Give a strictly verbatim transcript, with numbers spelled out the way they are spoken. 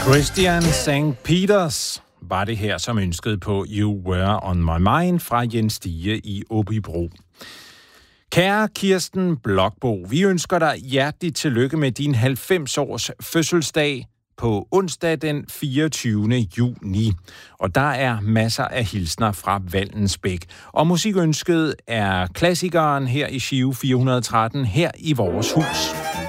Christian Sankt Peters var det her, som ønskede på You Were On My Mind fra Jens Stige i Åbybro. Kære Kirsten Blokbo, vi ønsker dig hjerteligt tillykke med din halvfems års fødselsdag på onsdag den fireogtyvende juni. Og der er masser af hilsner fra Vallensbæk. Og musikønsket er klassikeren her i Giro fire hundrede og tretten her i vores hus.